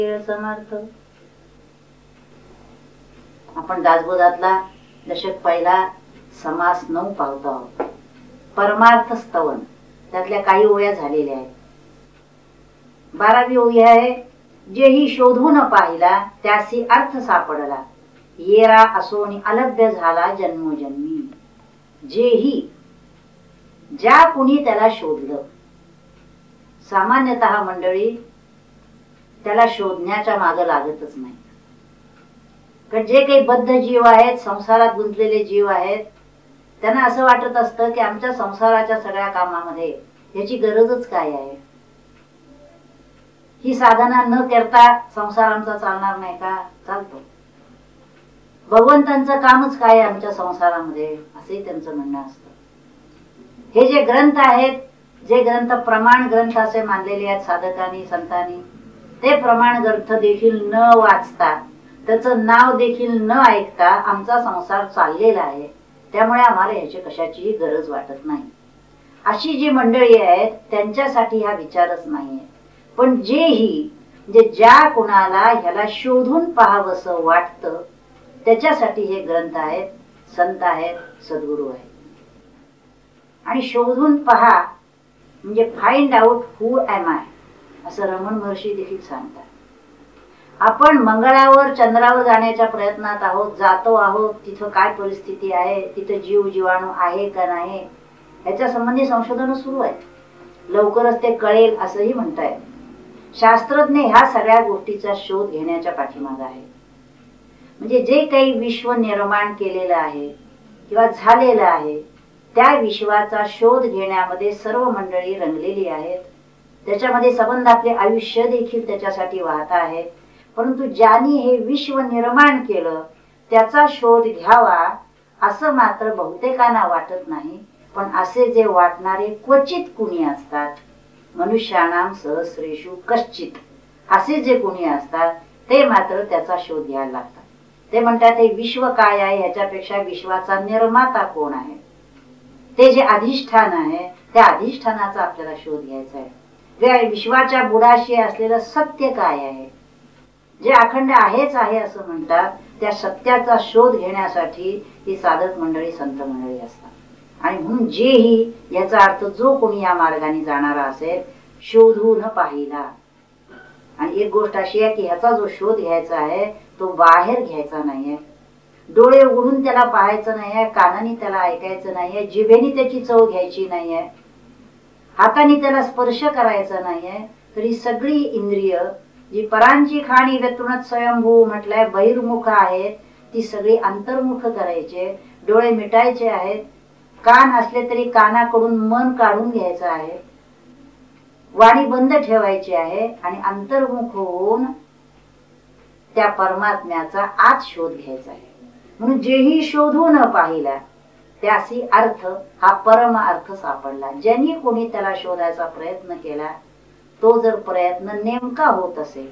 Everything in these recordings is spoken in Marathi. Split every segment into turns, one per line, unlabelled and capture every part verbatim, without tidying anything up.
समर्थ. आपण दासबोधातला दशक पहिला समास नऊ पाहतो आहोत. परमार्थ स्तवन त्यातल्या काही ओव्या झालेल्या आहेत. बारावी ओवी आहे, जेही शोधून पाहिला त्यासी अर्थ सापडला, येरा असोनी अलभ्य झाला जन्मोजन्मी. जेही, ज्या कुणी त्याला शोधलं. सामान्यतः मंडळी त्याला शोधण्याच्या मागे लागतच नाही. कारण जे काही बद्ध जीव आहेत, संसारात गुंतलेले जीव आहेत, त्यांना असं वाटत असतं की आमच्या संसाराच्या सगळ्या कामामध्ये याची गरजच काय आहे. ही साधना न करता संसार आमचा चालणार नाही का? चालतो. भगवंतांचं कामच काय आहे आमच्या संसारामध्ये, असंही त्यांचं म्हणणं असतं. हे जे ग्रंथ आहेत, जे ग्रंथ प्रमाण ग्रंथ असे मानलेले आहेत साधकांनी संतांनी, ते प्रमाण ग्रंथ देखील न वाचता, त्याचं नाव देखील न ऐकता आमचा संसार चाललेला आहे. त्यामुळे आम्हाला याची कशाचीही गरज वाटत नाही. अशी जी मंडळी आहेत त्यांच्यासाठी हा विचारच नाहीये. पण जेही, जे ज्या कुणाला ह्याला शोधून पाहावंसं वाटतं त्याच्यासाठी हे ग्रंथ आहेत, संत आहेत, सद्गुरू आहेत. आणि शोधून पहा म्हणजे find out who M I, असं रमण महर्षी देखील सांगतात. आपण मंगळावर चंद्रावर जाण्याच्या प्रयत्नात आहोत, जातो आहोत. तिथं काय परिस्थिती आहे, तिथं जीव जीवाणू आहे का नाही याच्या संबंधी संशोधन सुरू आहे. लवकरच ते कळेल असंही म्हणतायत. शास्त्रज्ञ ह्या सगळ्या गोष्टीचा शोध घेण्याच्या पाठीमागे आहे. म्हणजे जे काही विश्व निर्माण केलेलं आहे किंवा झालेलं आहे त्या विश्वाचा शोध घेण्यामध्ये सर्व मंडळी रंगलेली आहेत. त्याच्यामध्ये संबंध आपले आयुष्य देखील त्याच्यासाठी वाहत आहे. परंतु ज्यांनी हे विश्व निर्माण केलं त्याचा शोध घ्यावा असं मात्र बहुतेकांना वाटत नाही. पण असे जे वाटणारे क्वचित कुणी असतात, मनुष्यानाम सहस्रेषु कश्चित, असे जे कुणी असतात ते मात्र त्याचा शोध घ्यायला लागतात. ते म्हणतात हे विश्व काय आहे ह्याच्यापेक्षा विश्वाचा निर्माता कोण आहे, ते जे अधिष्ठान आहे त्या अधिष्ठानाचा आपल्याला शोध घ्यायचा आहे. त्या विश्वाच्या बुडाशी असलेलं सत्य काय आहे, जे अखंड आहेच आहे असं म्हणतात, त्या सत्याचा शोध घेण्यासाठी ही साधक मंडळी संत मंडळी असतात. आणि म्हणून जेही याचा अर्थ जो कोणी या मार्गाने जाणारा असेल, शोधून पाहिला. आणि एक गोष्ट अशी आहे की ह्याचा जो शोध घ्यायचा आहे तो बाहेर घ्यायचा नाहीये. डोळे उघडून त्याला पाहायचं नाहीये, कानाने त्याला ऐकायचं नाहीये, जिभेने त्याची चव घ्यायची नाहीये, हाताने त्याला स्पर्श करायचा नाहीये. तर ही सगळी इंद्रिय जी परांची खाणी व्यतुणत स्वयंभू म्हटलंय बहिर्मुख आहेत, ती सगळी अंतर्मुख करायचे. डोळे मिटायचे आहेत, कान असले तरी कानाकडून मन काढून घ्यायचं आहे, वाणी बंद ठेवायची आहे आणि अंतर्मुख होऊन त्या परमात्म्याचा आत शोध घ्यायचा आहे. म्हणून जेही शोधून पाहिला त्यासी अर्थ, हा परम अर्थ सापडला. ज्यांनी कोणी त्याला शोधायचा प्रयत्न केला तो जर प्रयत्न नेमका होत असेल,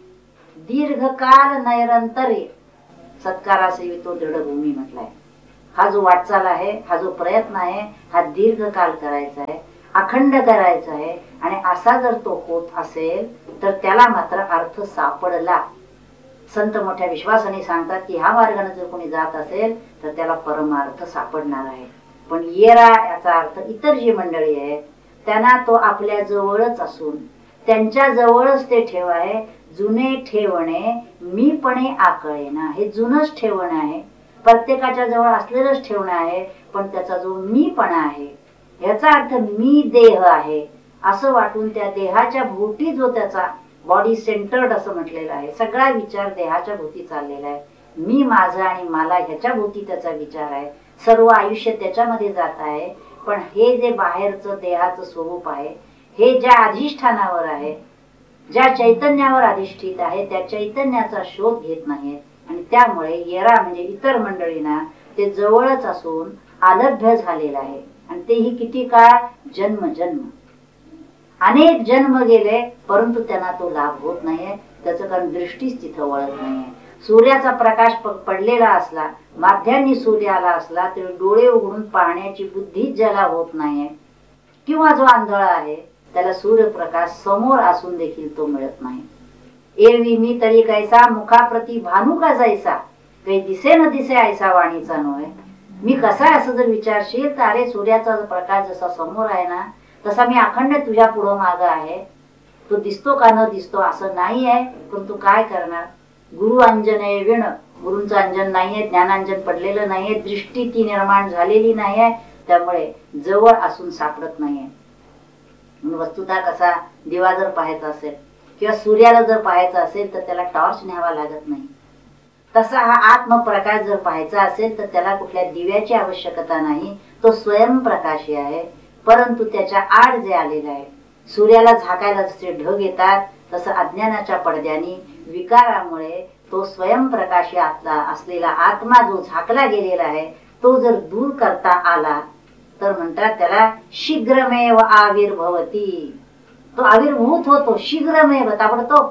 दीर्घकाल नैरंतर्य सत्कारासेवी तो दृढभूमी म्हटलाय. हा जो वाटचाल आहे, हा जो प्रयत्न आहे, हा दीर्घकाल करायचा आहे, अखंड करायचा आहे. आणि असा जर तो होत असेल तर त्याला मात्र अर्थ सापडला. संत मोठ्या विश्वासाने सांगतात की ह्या मार्गाने जर कोणी जात असेल तर त्याला परमार्थ सापडणार आहे. पण येरा याचा अर्थ इतर जी मंडळी आहे त्यांना तो आपल्या जवळच असून त्यांच्या जवळच ते ठेवाय. जुने ठेवणे मीपणे आकळेना, हे जुनच ठेवणं आहे, प्रत्येकाच्या जवळ असलेलंच ठेवणं आहे. पण त्याचा जो मीपणा आहे, याचा अर्थ मी देह आहे असं वाटून त्या देहाच्या भोवती जो त्याचा बॉडी सेंटर्ड असं म्हटलेलं आहे, सगळा विचार देहाच्या भोवती चाललेला आहे. मी माझा आणि मला ह्याच्या भोवती त्याचा विचार आहे, सर्व आयुष्य त्याच्यामध्ये जात आहे. पण हे जे बाहेरचं देहाचं स्वरूप आहे, हे ज्या अधिष्ठानावर आहे, ज्या चैतन्यावर अधिष्ठित आहे, त्या चैतन्याचा शोध घेत नाहीत. आणि त्यामुळे येरा म्हणजे इतर मंडळींना ते जवळच असून आलभ्य झालेलं आहे. आणि तेही किती काळ, जन्म जन्म, अनेक जन्म गेले परंतु त्यांना तो लाभ होत नाहीये. त्याचं कारण दृष्टीच तिथं वळत नाहीये. सूर्याचा प्रकाश पडलेला असला, माध्यान्नी सूर्य आला असला तरी डोळे उघडून पाहण्याची बुद्धी ज्याला होत नाहीये, किंवा जो आंधळा आहे त्याला सूर्यप्रकाश समोर असून देखील तो मिळत नाही. एरवी मी तरी कैसा मुखाप्रती भानू का जैसा, काही दिसे न दिसे ऐसा वाणीचा नव्हे. मी कसा आहे असं जर विचारशील तर अरे सूर्याचा प्रकाश जसा समोर आहे ना तसा मी अखंड तुझ्या पुढं माग आहे. तो दिसतो का न दिसतो असं नाही आहे, पण तू काय करणार. गुरु अंजने विण, गुरूंचं अंजन नाहीये, ज्ञानांजन पडलेलं नाहीये, दृष्टी ती निर्माण झालेली नाहीये, त्यामुळे जवळ असून सापडत नाहीये. वस्तुतः कसा दिवा जर पाहायचा असेल किंवा सूर्याला जर पाहायचा असेल तर त्याला टॉर्च न्यावा लागत नाही. तसा हा आत्मप्रकाश जर पाहायचा असेल तर त्याला कुठल्या दिव्याची आवश्यकता नाही, तो स्वयंप्रकाशी आहे. परंतु त्याच्या आड जे आलेलं आहे, सूर्याला झाकायला जसे ढग येतात तसं अज्ञानाच्या पडद्याने विकारामुळे तो स्वयंप्रकाशी आतला असलेला आत्मा जो झाकला गेलेला आहे तो जर दूर करता आला तर म्हणतात त्याला शीघ्रमेव आविर्भवती. तो आविर्भूत होतो शीघ्रमेव, ताबडतोब.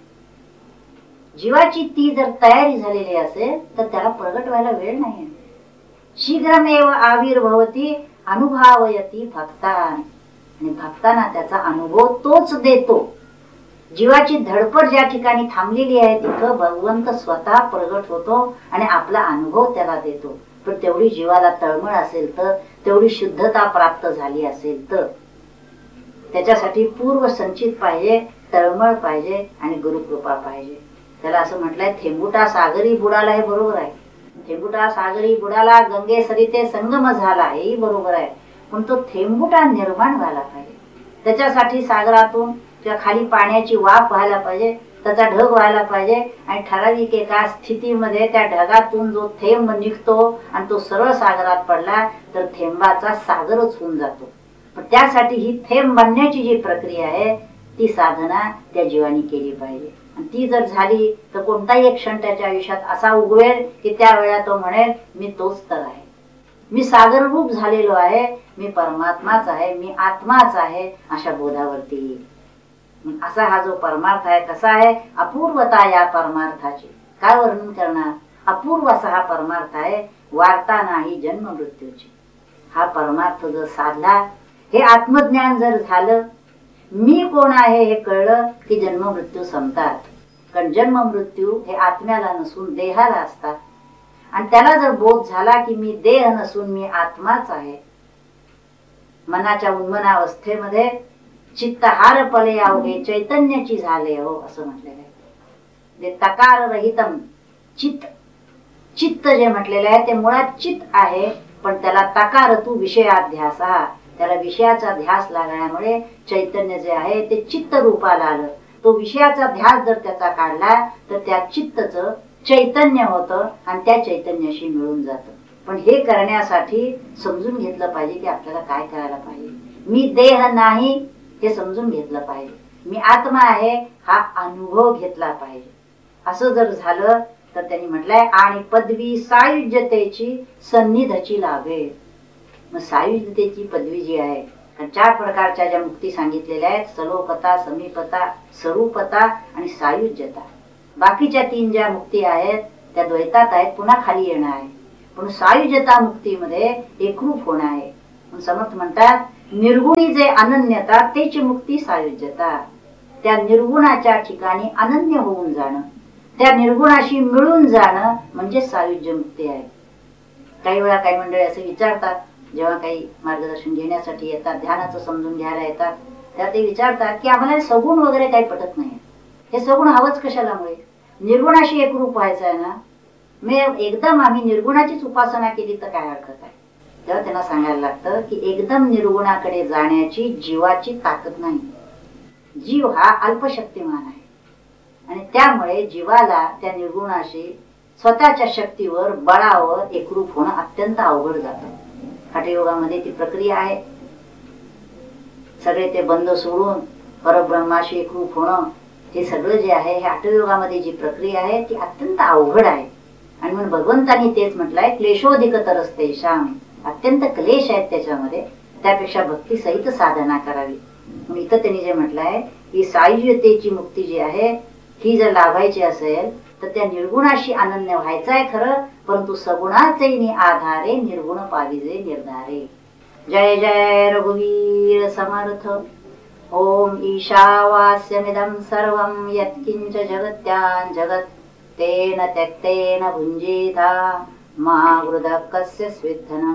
जीवाची ती जर तयारी झालेली असेल तर त्याला प्रगट व्हायला वेळ नाही. शीघ्रमेव आविर्भवती अनुभवयती भक्तान, आणि भक्तांना त्याचा अनुभव तोच देतो. जीवाची धडपड ज्या ठिकाणी थांबलेली आहे तिथं भगवंत स्वतः प्रगट होतो आणि आपला अनुभव त्याला देतो. पण तेवढी जीवाला तळमळ असेल तर, तेवढी शुद्धता प्राप्त झाली असेल तर, त्याच्यासाठी पूर्व संचित पाहिजे, तळमळ पाहिजे आणि गुरुकृपा पाहिजे. त्याला असं म्हटलंय थेंबुटा सागरी बुडाला, हे बरोबर आहे. थेंबुटा सागरी बुडाला, गंगे सरिते संगम झाला, हेही बरोबर आहे. पण तो थेंबुटा निर्माण व्हायला पाहिजे. त्याच्यासाठी सागरातून किंवा खाली पाण्याची वाफ व्हायला पाहिजे, त्याचा ढग व्हायला पाहिजे आणि ठराविक एका स्थितीमध्ये त्या ढगातून जो थेंब निघतो आणि तो सरळ सागरात पडला तर थेंबाचा सागरच होऊन जातो. पण त्यासाठी ही थेंब बनण्याची जी प्रक्रिया आहे ती साधना त्या जीवानी केली पाहिजे. आणि ती जर झाली तर कोणताही एक क्षण त्याच्या आयुष्यात असा उगवेल की त्यावेळेला तो म्हणेल मी तोच तर आहे, मी सागर रूप झालेलो आहे, मी परमात्माच आहे, मी आत्माच आहे, अशा बोधावरती येईल. असा हा जो परमार्थ आहे कसा आहे, अपूर्वता या परमार्थाची काय वर्णन करणार. अपूर्व असा हा परमार्थ आहे, वार्ता नाही जन्म मृत्यूची. हा परमार्थ जर साधला, हे आत्मज्ञान जर झालं, मी कोण आहे हे कळलं की जन्म मृत्यू संपतात. कारण जन्म मृत्यू हे आत्म्याला नसून देहाला असतात. आणि त्याला जर बोध झाला की मी देह नसून मी आत्माच आहे, मनाच्या उन्मनावस्थेमध्ये चित्त हार पले अवघे चैतन्याची झाले हो असं म्हटलेलं आहे. तकार रहितम चित्त, चित्त जे म्हटलेलं आहे ते मुळात चित्त आहे, पण त्याला तकार तू विषयाध्यास, त्याला विषयाचा ध्यास लागण्यामुळे चैतन्य जे आहे ते चित्त रूपाला आलं. तो विषयाचा ध्यास जर त्याचा काढला तर त्या चित्तचं चैतन्य होतं आणि त्या चैतन्याशी मिळून जातं. पण हे करण्यासाठी समजून घेतलं पाहिजे की आपल्याला काय करायला पाहिजे. मी देह नाही हे समजून घेतलं पाहिजे, मी आत्मा आहे हा अनुभव घेतला पाहिजे. असं जर झालं तर त्यांनी म्हटलंय आणि पदवी सायुज्यतेची सन्निधची लाभे. मग सायुज्यतेची पदवी जी आहे, चार प्रकारच्या ज्या मुक्ती सांगितलेल्या आहेत, सलोपता, समीपता, स्वरूपता आणि सायुज्यता. बाकीच्या तीन ज्या मुक्ती आहेत त्या द्वैतात आहेत, पुन्हा खाली येणं आहे. पण सायुज्यता मुक्तीमध्ये एकरूप होणं आहे. समर्थ म्हणतात निर्गुणी जे अनन्यता तेची मुक्ती सायुज्यता. त्या निर्गुणाच्या ठिकाणी अनन्य होऊन जाणं, त्या निर्गुणाशी मिळून जाणं म्हणजे सायुज्य मुक्ती आहे. काही वेळा काही मंडळी असे विचारतात, जेव्हा काही मार्गदर्शन घेण्यासाठी येतात, ध्यानाचं समजून घ्यायला येतात, त्या ते विचारतात की आम्हाला सगुण वगैरे काही पटत नाही, हे सगुण हवंच कशाला, मुळे निर्गुणाशी एकरूप व्हायचं आहे ना, मग एकदम आम्ही निर्गुणाचीच उपासना केली तर काय हरकत आहे. तेव्हा त्यांना सांगायला लागतं की एकदम निर्गुणाकडे जाण्याची जीवाची ताकद नाही. जीव हा अल्पशक्तिमान आहे आणि त्यामुळे जीवाला त्या निर्गुणाशी स्वतःच्या शक्तीवर बळावर एकरूप होणं अत्यंत अवघड जातं. हठयोगामध्ये ती प्रक्रिया आहे. सगळे ते बंध सोडून परब्रह्माशी एकरूप होणं, हे सगळं जे आहे हे हठयोगामध्ये जी प्रक्रिया आहे ती अत्यंत अवघड आहे. आणि म्हणून भगवंतांनी तेच म्हटलंय क्लेशोधिक तरस्तेषाम, अत्यंत क्लेश आहेत त्याच्यामध्ये, त्यापेक्षा भक्ती सहित साधना करावी. म्हणून इथं त्यांनी जे म्हटलंय की सायुज्यतेची मुक्ती जी आहे ही जर लाभायची असेल तर त्या निर्गुणाशी अनन्य व्हायचं आहे खरं, परंतु सगुणाचे आधारे निर्गुण पाविजे निर्धारे. जय जय रघुवीर समर्थ. ओम ईशावास्यमिदं सर्वं यत्किंच जगत्यां जगत् तेन त्यक्तेन भुञ्जीता मा वृदः कस्य स्विद्धनम्।